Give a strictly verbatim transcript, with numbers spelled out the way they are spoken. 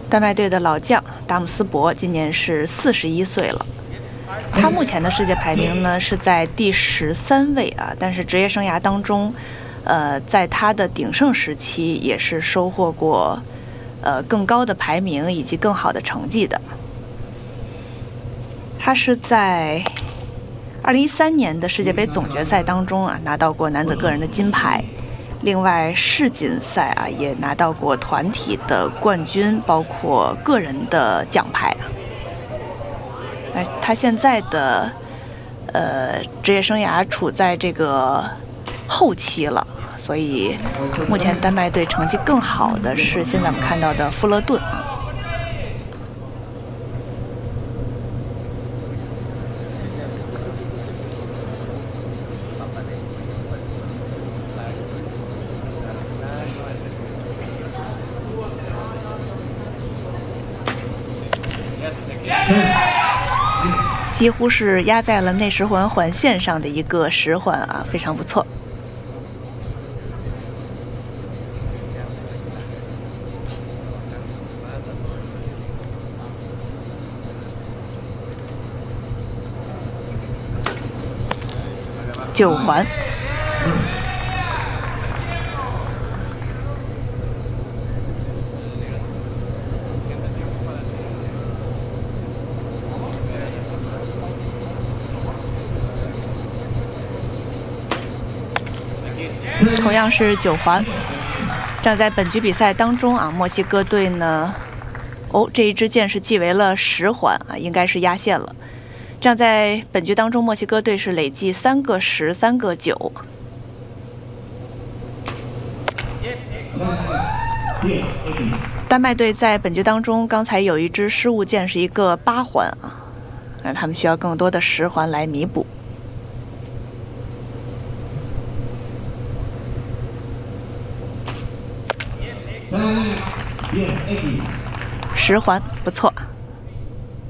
丹麦队的老将达姆斯伯今年是四十一岁了，他目前的世界排名呢是在第十三位啊，但是职业生涯当中，呃，在他的鼎盛时期也是收获过呃更高的排名以及更好的成绩的。他是在二零一三年的世界杯总决赛当中啊拿到过男子个人的金牌。另外，世锦赛啊也拿到过团体的冠军，包括个人的奖牌。那他现在的呃职业生涯处在这个后期了，所以目前丹麦队成绩更好的是现在我们看到的富勒顿啊。几乎是压在了内十环环线上的一个十环啊，非常不错。九环。同样是九环。这样在本局比赛当中啊，墨西哥队呢，哦，这一支箭是计为了十环啊，应该是压线了。这样在本局当中，墨西哥队是累计三个十，三个九。丹麦队在本局当中，刚才有一支失误箭是一个八环啊，那他们需要更多的十环来弥补。十环不错。